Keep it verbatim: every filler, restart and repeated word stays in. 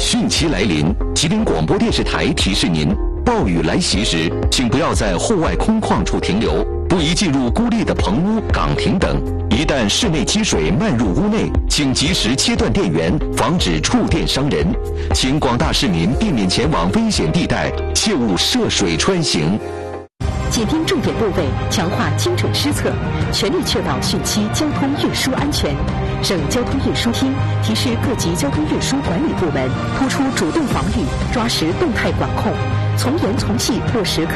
汛期来临，吉林广播电视台提示您：暴雨来袭时，请不要在户外空旷处停留，不宜进入孤立的棚屋、岗亭等。一旦室内积水漫入屋内，请及时切断电源，防止触电伤人。请广大市民避免前往危险地带，切勿涉水穿行。 紧盯重点部位，强化精准施策，全力确保汛期交通运输安全。省交通运输厅提示各级交通运输管理部门，突出主动防御，抓实动态管控，从严从细落实。